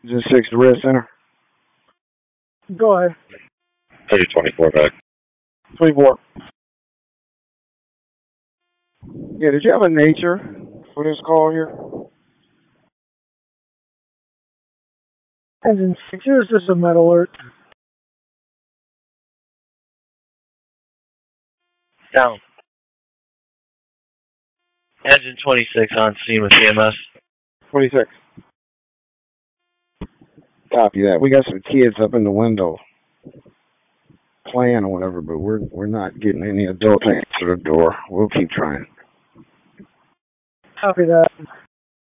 Is this 6 the Red Center? Go ahead. 3024 back. 24. Yeah, did you have a nature for this call here? Engine 6, here's just a med alert. Down. Engine 26 on scene with EMS. 26. Copy that. We got some kids up in the window playing or whatever, but we're not getting any adults to answer the door. We'll keep trying. Copy that.